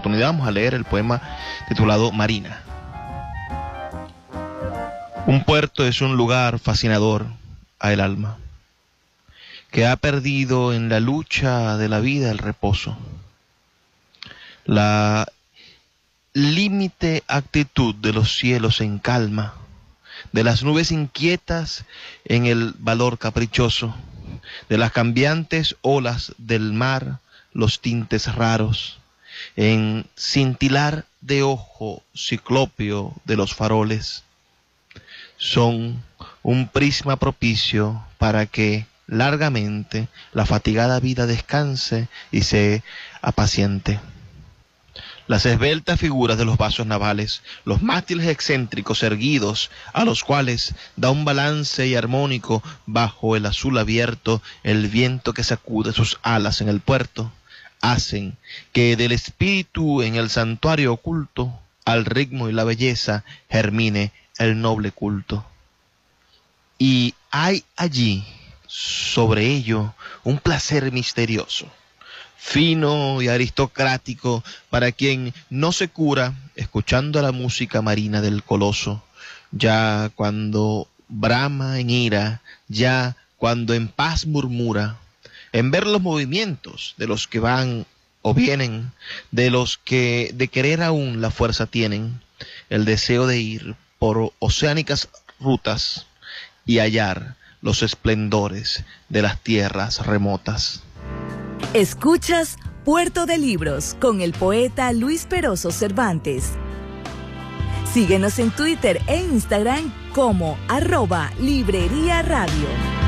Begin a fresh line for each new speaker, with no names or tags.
oportunidad vamos a leer el poema titulado Marina. Un puerto es un lugar fascinador a el alma, que ha perdido en la lucha de la vida el reposo. La límite actitud de los cielos en calma, de las nubes inquietas en el valor caprichoso, de las cambiantes olas del mar, los tintes raros, en cintilar de ojo ciclópeo de los faroles, son un prisma propicio para que largamente la fatigada vida descanse y se apaciente. Las esbeltas figuras de los vasos navales, los mástiles excéntricos erguidos, a los cuales da un balance y armónico bajo el azul abierto el viento que sacude sus alas en el puerto, hacen que del espíritu en el santuario oculto, al ritmo y la belleza, germine el noble culto. Y hay allí, sobre ello, un placer misterioso, fino y aristocrático, para quien no se cura escuchando la música marina del coloso, ya cuando brama en ira, ya cuando en paz murmura, en ver los movimientos de los que van o vienen, de los que de querer aún la fuerza tienen, el deseo de ir por oceánicas rutas y hallar los esplendores de las tierras remotas.
Escuchas Puerto de Libros con el poeta Luis Peroso Cervantes. Síguenos en Twitter e Instagram como @Librería Radio.